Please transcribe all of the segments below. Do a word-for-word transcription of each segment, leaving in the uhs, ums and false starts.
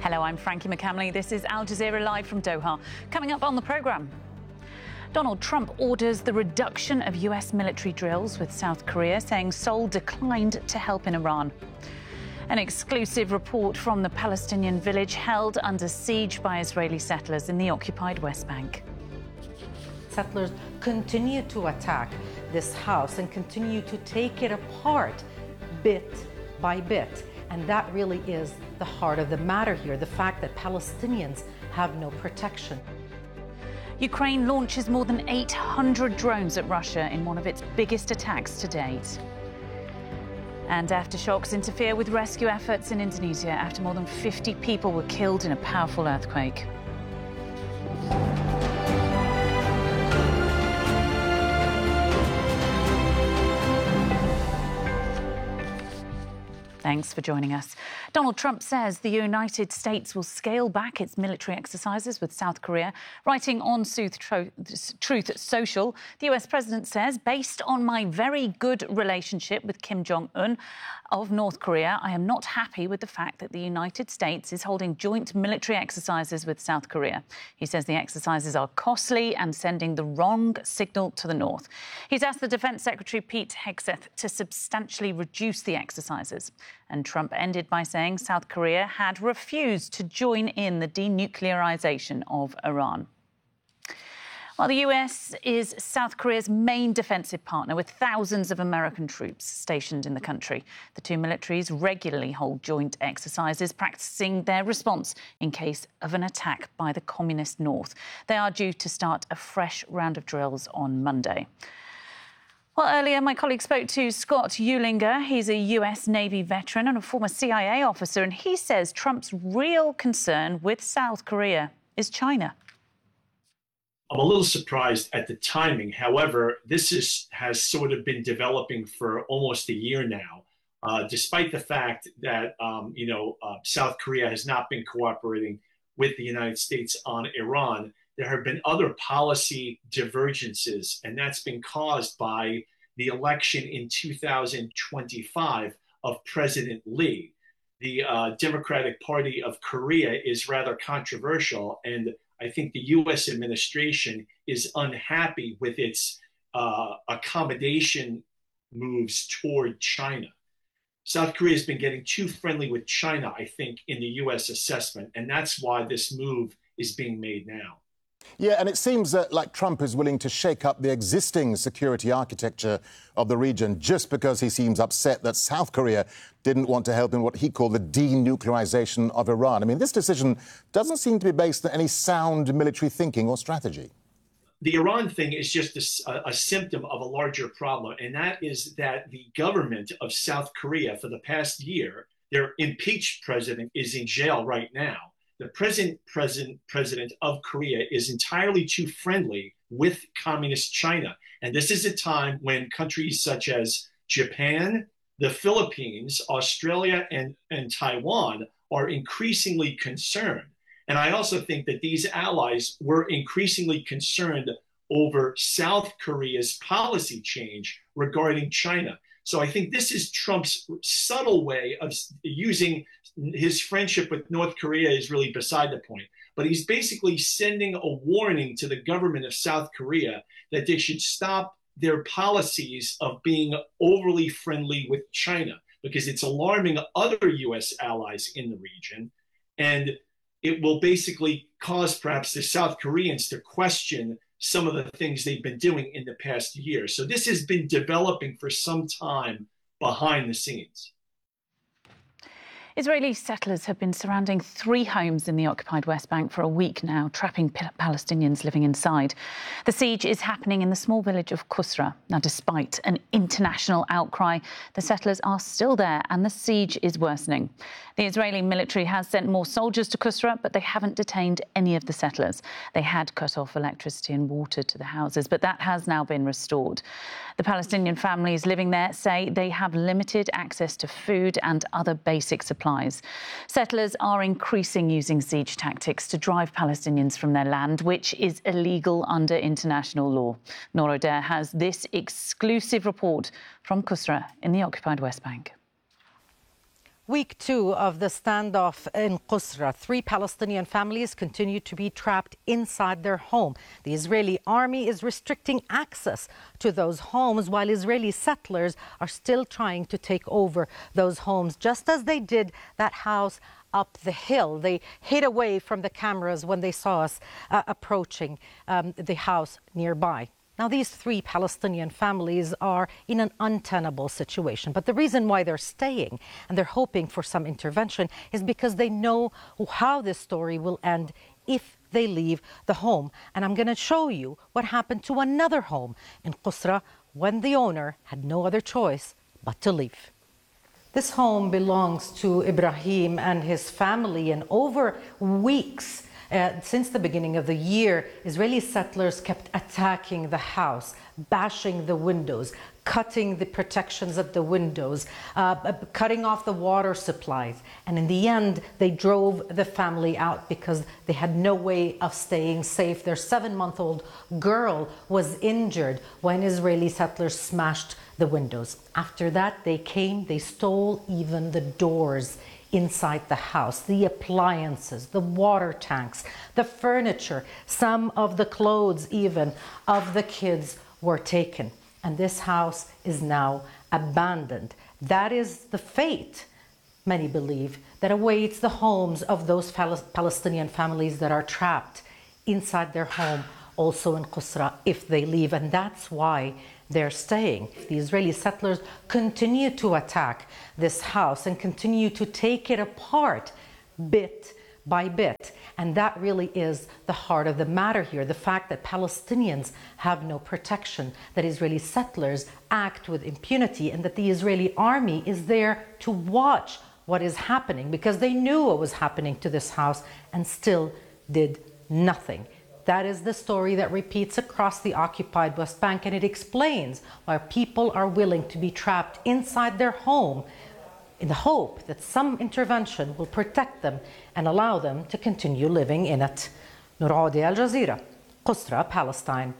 Hello, I'm Frankie McCamley. This is Al Jazeera Live from Doha. Coming up on the programme, Donald Trump orders the reduction of U S military drills with South Korea, saying Seoul declined to help in Iran. An exclusive report from the Palestinian village held under siege by Israeli settlers in the occupied West Bank. Settlers continue to attack this house and continue to take it apart bit by bit. And that really is the heart of the matter here, the fact that Palestinians have no protection. Ukraine launches more than eight hundred drones at Russia in one of its biggest attacks to date. And aftershocks interfere with rescue efforts in Indonesia after more than fifty people were killed in a powerful earthquake. Thanks for joining us. Donald Trump says the United States will scale back its military exercises with South Korea. Writing on Truth Social, the U S president says, based on my very good relationship with Kim Jong-un of North Korea, I am not happy with the fact that the United States is holding joint military exercises with South Korea. He says the exercises are costly and sending the wrong signal to the North. He's asked the Defense Secretary Pete Hegseth to substantially reduce the exercises. And Trump ended by saying South Korea had refused to join in the denuclearization of Iran. Well, the U S is South Korea's main defensive partner, with thousands of American troops stationed in the country. The two militaries regularly hold joint exercises, practicing their response in case of an attack by the communist North. They are due to start a fresh round of drills on Monday. Well, earlier, my colleague spoke to Scott Eulinger. He's a U S Navy veteran and a former C I A officer, and he says Trump's real concern with South Korea is China. I'm a little surprised at the timing. However, this is, has sort of been developing for almost a year now, uh, despite the fact that, um, you know, uh, South Korea has not been cooperating with the United States on Iran. There have been other policy divergences, and that's been caused by the election in two thousand twenty-five of President Lee. The uh, Democratic Party of Korea is rather controversial, and I think the U S administration is unhappy with its uh, accommodation moves toward China. South Korea has been getting too friendly with China, I think, in the U S assessment, and that's why this move is being made now. Yeah, and it seems uh, like Trump is willing to shake up the existing security architecture of the region just because he seems upset that South Korea didn't want to help in what he called the denuclearization of Iran. I mean, this decision doesn't seem to be based on any sound military thinking or strategy. The Iran thing is just a, a symptom of a larger problem, and that is that the government of South Korea for the past year, their impeached president is in jail right now. The present president, president of Korea is entirely too friendly with communist China. And this is a time when countries such as Japan, the Philippines, Australia, and, and Taiwan are increasingly concerned. And I also think that these allies were increasingly concerned over South Korea's policy change regarding China. So I think this is Trump's subtle way of using his friendship with North Korea is really beside the point. But he's basically sending a warning to the government of South Korea that they should stop their policies of being overly friendly with China, because it's alarming other U S allies in the region. And it will basically cause perhaps the South Koreans to question some of the things they've been doing in the past year. So this has been developing for some time behind the scenes. Israeli settlers have been surrounding three homes in the occupied West Bank for a week now, trapping Palestinians living inside. The siege is happening in the small village of Kusra. Now, despite an international outcry, the settlers are still there and the siege is worsening. The Israeli military has sent more soldiers to Kusra, but they haven't detained any of the settlers. They had cut off electricity and water to the houses, but that has now been restored. The Palestinian families living there say they have limited access to food and other basic supplies. Settlers are increasing using siege tactics to drive Palestinians from their land, which is illegal under international law. Noor Adair has this exclusive report from Kusra in the occupied West Bank. Week two of the standoff in Qusra. Three Palestinian families continue to be trapped inside their home. The Israeli army is restricting access to those homes while Israeli settlers are still trying to take over those homes, just as they did that house up the hill. They hid away from the cameras when they saw us uh, approaching um, the house nearby. Now, these three Palestinian families are in an untenable situation. But the reason why they're staying and they're hoping for some intervention is because they know how this story will end if they leave the home. And I'm going to show you what happened to another home in Qusra when the owner had no other choice but to leave. This home belongs to Ibrahim and his family, and over weeks, Uh, since the beginning of the year, Israeli settlers kept attacking the house, bashing the windows, cutting the protections at the windows, uh, cutting off the water supplies. And in the end, they drove the family out because they had no way of staying safe. Their seven-month-old girl was injured when Israeli settlers smashed the windows. After that, they came, they stole even the doors inside the house, the appliances, the water tanks, the furniture, some of the clothes even of the kids were taken. And this house is now abandoned. That is the fate, many believe, that awaits the homes of those Palestinian families that are trapped inside their home, also in Qusra, if they leave. And that's why they're staying. The Israeli settlers continue to attack this house and continue to take it apart bit by bit. And that really is the heart of the matter here. The fact that Palestinians have no protection, that Israeli settlers act with impunity, and that the Israeli army is there to watch what is happening because they knew what was happening to this house and still did nothing. That is the story that repeats across the occupied West Bank, and it explains why people are willing to be trapped inside their home in the hope that some intervention will protect them and allow them to continue living in it. Noor Audi, Al Jazeera, Qusra, Palestine.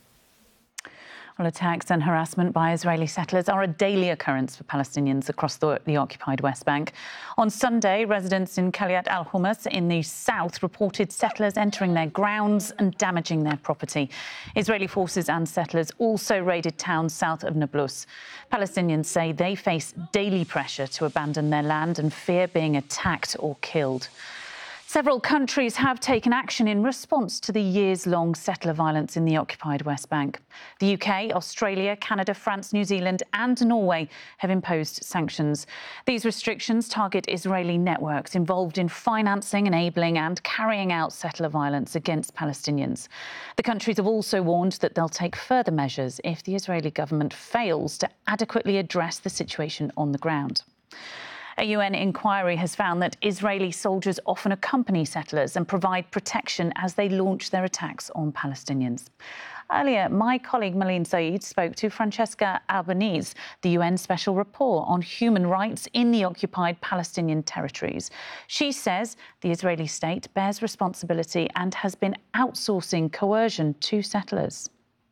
Well, attacks and harassment by Israeli settlers are a daily occurrence for Palestinians across the, the occupied West Bank. On Sunday, residents in Kiryat al-Hummus in the south reported settlers entering their grounds and damaging their property. Israeli forces and settlers also raided towns south of Nablus. Palestinians say they face daily pressure to abandon their land and fear being attacked or killed. Several countries have taken action in response to the years-long settler violence in the occupied West Bank. The U K, Australia, Canada, France, New Zealand and Norway have imposed sanctions. These restrictions target Israeli networks involved in financing, enabling and carrying out settler violence against Palestinians. The countries have also warned that they'll take further measures if the Israeli government fails to adequately address the situation on the ground. A U N inquiry has found that Israeli soldiers often accompany settlers and provide protection as they launch their attacks on Palestinians. Earlier, my colleague Malin Saeed spoke to Francesca Albanese, the U N Special Rapporteur on human rights in the occupied Palestinian territories. She says the Israeli state bears responsibility and has been outsourcing coercion to settlers.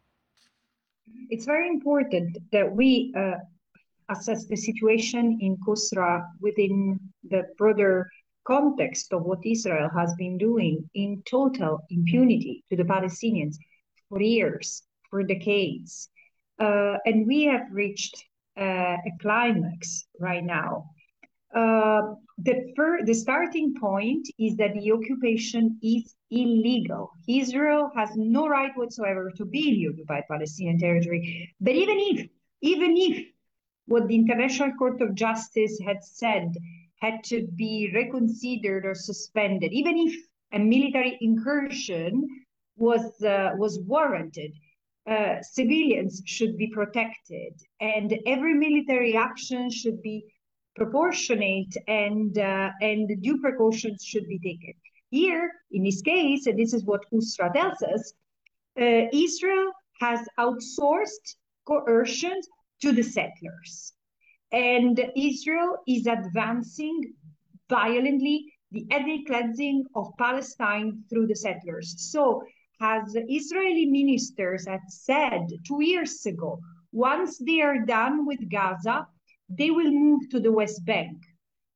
It's very important that we uh, assess the situation in Qusra within the broader context of what Israel has been doing in total impunity to the Palestinians for years, for decades. Uh, and we have reached uh, a climax right now. Uh, the, fir- the starting point is that the occupation is illegal. Israel has no right whatsoever to be in the occupied Palestinian territory. But even if, even if what the International Court of Justice had said had to be reconsidered or suspended, even if a military incursion was uh, was warranted, uh, civilians should be protected, and every military action should be proportionate, and uh, and due precautions should be taken. Here, in this case, and this is what Qusra tells us, uh, Israel has outsourced coercion to the settlers. And Israel is advancing violently the ethnic cleansing of Palestine through the settlers. So, as Israeli ministers had said two years ago, once they are done with Gaza, they will move to the West Bank.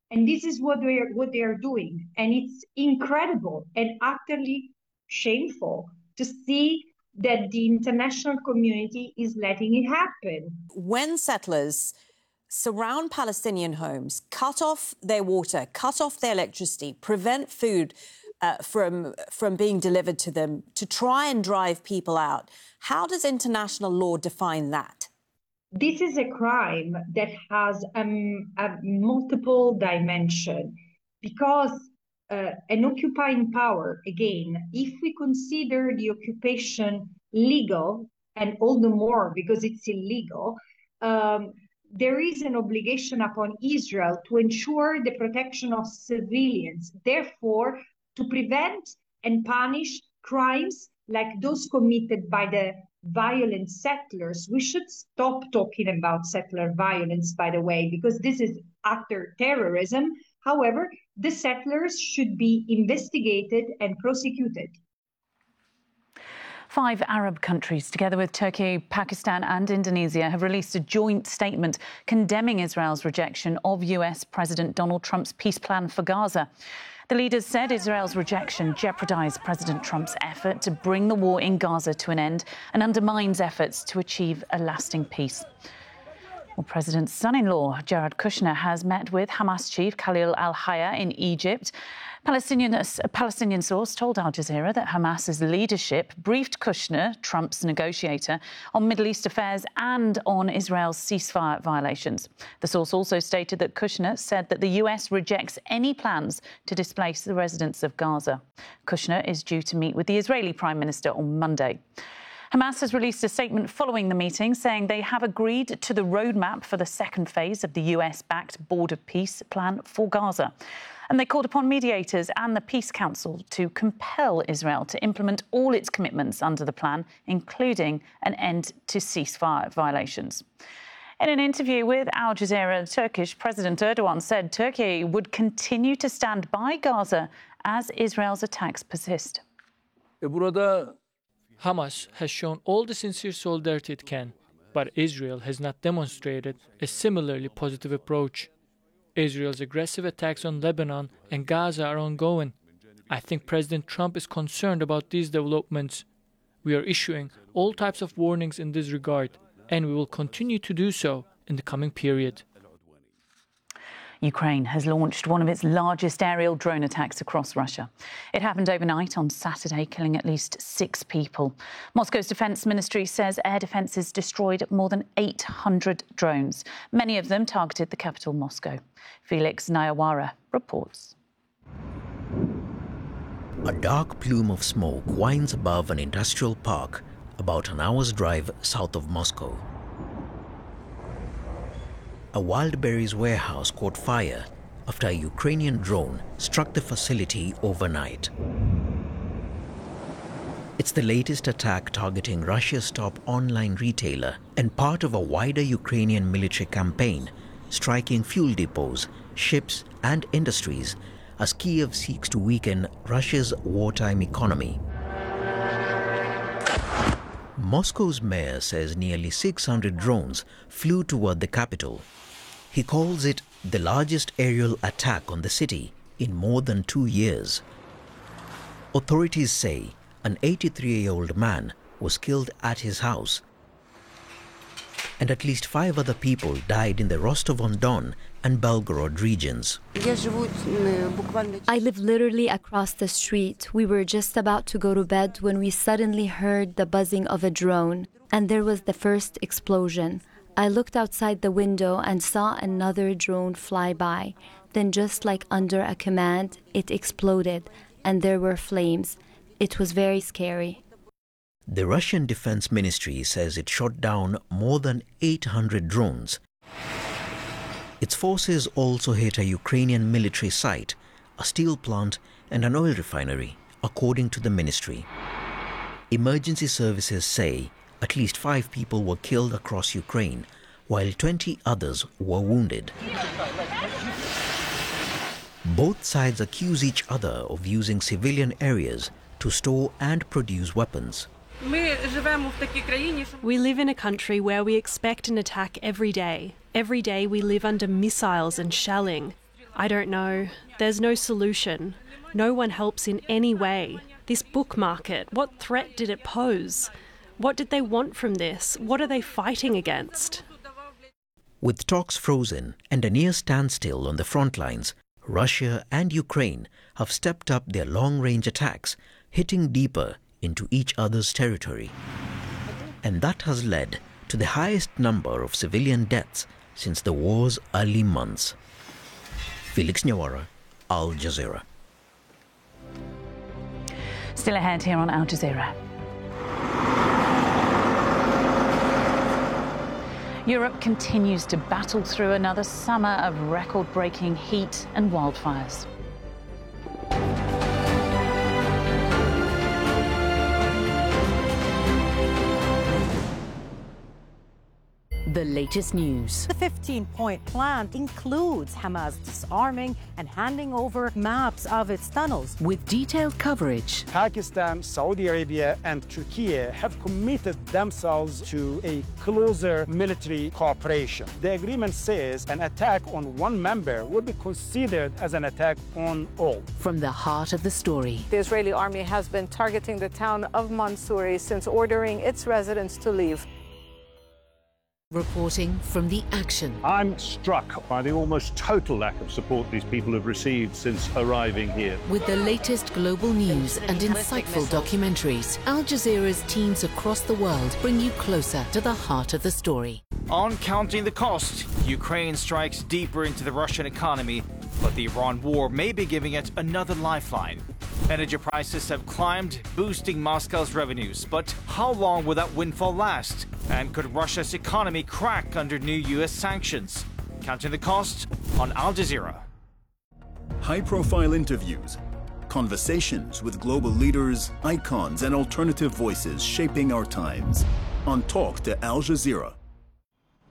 And this is what they are, what they are doing. And it's incredible and utterly shameful to see that the international community is letting it happen. When settlers surround Palestinian homes, cut off their water, cut off their electricity, prevent food uh, from, from being delivered to them, to try and drive people out, how does international law define that? This is a crime that has um, a multiple dimension because uh, an occupying power, again, if we consider the occupation legal, and all the more because it's illegal, um, there is an obligation upon Israel to ensure the protection of civilians, therefore to prevent and punish crimes like those committed by the violent settlers. We should stop talking about settler violence, by the way, because this is utter terrorism. However, the settlers should be investigated and prosecuted. Five Arab countries, together with Turkey, Pakistan and Indonesia, have released a joint statement condemning Israel's rejection of U S President Donald Trump's peace plan for Gaza. The leaders said Israel's rejection jeopardised President Trump's effort to bring the war in Gaza to an end and undermines efforts to achieve a lasting peace. Well, President's son-in-law, Jared Kushner, has met with Hamas chief Khalil al-Hayya in Egypt. Palestinian, a Palestinian source told Al Jazeera that Hamas's leadership briefed Kushner, Trump's negotiator, on Middle East affairs and on Israel's ceasefire violations. The source also stated that Kushner said that the U S rejects any plans to displace the residents of Gaza. Kushner is due to meet with the Israeli Prime Minister on Monday. Hamas has released a statement following the meeting saying they have agreed to the roadmap for the second phase of the U S-backed Border Peace Plan for Gaza. And they called upon mediators and the Peace Council to compel Israel to implement all its commitments under the plan, including an end to ceasefire violations. In an interview with Al Jazeera, Turkish President Erdogan said Turkey would continue to stand by Gaza as Israel's attacks persist. Burada Hamas has shown all the sincere solidarity it can, but Israel has not demonstrated a similarly positive approach. Israel's aggressive attacks on Lebanon and Gaza are ongoing. I think President Trump is concerned about these developments. We are issuing all types of warnings in this regard, and we will continue to do so in the coming period. Ukraine has launched one of its largest aerial drone attacks across Russia. It happened overnight on Saturday, killing at least six people. Moscow's defence ministry says air defences destroyed more than eight hundred drones. Many of them targeted the capital, Moscow. Felix Nayawara reports. A dark plume of smoke winds above an industrial park about an hour's drive south of Moscow. A Wildberries warehouse caught fire after a Ukrainian drone struck the facility overnight. It's the latest attack targeting Russia's top online retailer and part of a wider Ukrainian military campaign striking fuel depots, ships and industries as Kyiv seeks to weaken Russia's wartime economy. Moscow's mayor says nearly six hundred drones flew toward the capital. He calls it the largest aerial attack on the city in more than two years. Authorities say an eighty-three-year-old man was killed at his house, and at least five other people died in the Rostov-on-Don and Belgorod regions. I live literally across the street. We were just about to go to bed when we suddenly heard the buzzing of a drone, and there was the first explosion. I looked outside the window and saw another drone fly by. Then, just like under a command, it exploded, and there were flames. It was very scary. The Russian Defense Ministry says it shot down more than eight hundred drones. Its forces also hit a Ukrainian military site, a steel plant and an oil refinery, according to the ministry. Emergency services say at least five people were killed across Ukraine, while twenty others were wounded. Both sides accuse each other of using civilian areas to store and produce weapons. We live in a country where we expect an attack every day. Every day we live under missiles and shelling. I don't know. There's no solution. No one helps in any way. This book market, what threat did it pose? What did they want from this? What are they fighting against? With talks frozen and a near standstill on the front lines, Russia and Ukraine have stepped up their long-range attacks, hitting deeper into each other's territory. And that has led to the highest number of civilian deaths since the war's early months. Felix Nyawara, Al Jazeera. Still ahead here on Al Jazeera. Europe continues to battle through another summer of record-breaking heat and wildfires. The latest news. The fifteen-point plan includes Hamas disarming and handing over maps of its tunnels. With detailed coverage. Pakistan, Saudi Arabia and Turkey have committed themselves to a closer military cooperation. The agreement says an attack on one member would be considered as an attack on all. From the heart of the story. The Israeli army has been targeting the town of Mansouri since ordering its residents to leave. Reporting from the action. I'm struck by the almost total lack of support these people have received since arriving here. With the latest global news and insightful documentaries, Al Jazeera's teams across the world bring you closer to the heart of the story. On Counting the Cost, Ukraine strikes deeper into the Russian economy, but the Iran war may be giving it another lifeline. Energy prices have climbed, boosting Moscow's revenues. But how long will that windfall last? And could Russia's economy crack under new U S sanctions? Counting the Cost on Al Jazeera. High-profile interviews, conversations with global leaders, icons, and alternative voices shaping our times. On Talk to Al Jazeera.